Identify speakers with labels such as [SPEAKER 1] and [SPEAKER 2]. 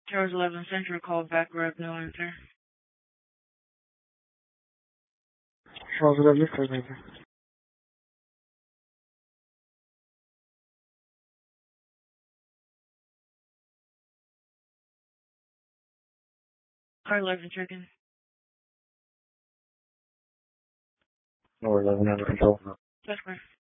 [SPEAKER 1] Charles 11 Central, call back, rep, no answer.
[SPEAKER 2] Charles 11, no answer.
[SPEAKER 1] Car 11 checking.
[SPEAKER 2] No, 11 under control.
[SPEAKER 1] That's correct.